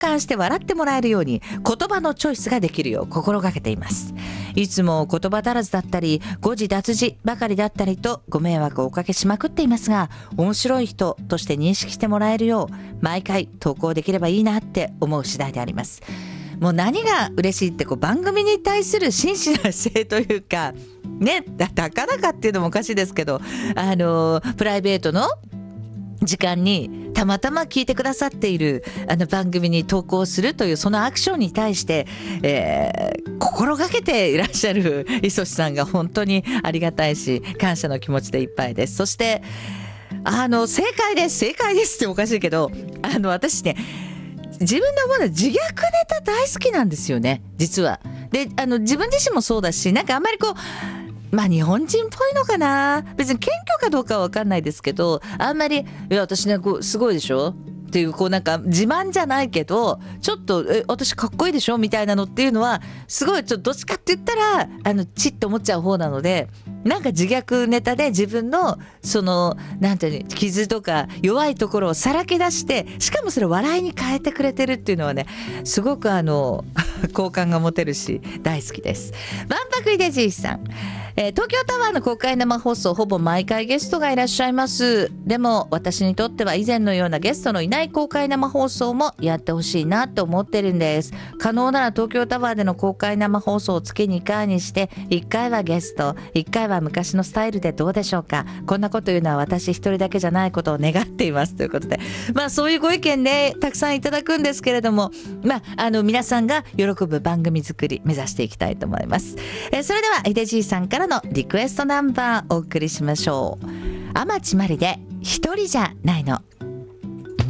感して笑ってもらえるように言葉のチョイスができるよう心がけています。いつも言葉足らずだったり誤字脱字ばかりだったりとご迷惑をおかけしまくっていますが、面白い人として認識してもらえるよう毎回投稿できればいいなって思う次第であります。もう何が嬉しいって番組に対する真摯な姿勢というかね、たかだかっていうのもおかしいですけど、プライベートの時間にたまたま聞いてくださっている番組に投稿するというそのアクションに対して、心がけていらっしゃる磯志さんが本当にありがたいし感謝の気持ちでいっぱいです。そして正解ですっておかしいけど私ね、自分で思うのは自虐ネタ大好きなんですよね、実は。で自分自身もそうだし、なんかあんまり日本人っぽいのかな、別に謙虚かどうかは分かんないですけど、あんまりいや私ねすごいでしょっていうなんか自慢じゃないけどちょっと私かっこいいでしょみたいなのっていうのはすごいちょっとどっちかって言ったらチッと思っちゃう方なので、なんか自虐ネタで自分のなんていうの傷とか弱いところをさらけ出して、しかもそれを笑いに変えてくれてるっていうのはね、すごく好感が持てるし大好きです。万博秀じいさん、東京タワーの公開生放送ほぼ毎回ゲストがいらっしゃいます。でも私にとっては以前のようなゲストのいない公開生放送もやってほしいなと思ってるんです。可能なら東京タワーでの公開生放送を月2回にして1回はゲスト1回は昔のスタイルでどうでしょうか。こんなこと言うのは私一人だけじゃないことを願っていますということで、そういうご意見ねたくさんいただくんですけれども、皆さんが喜ぶ番組作り目指していきたいと思います。それでは秀じいさんからのリクエストナンバーお送りしましょう。天地真理で一人じゃないの。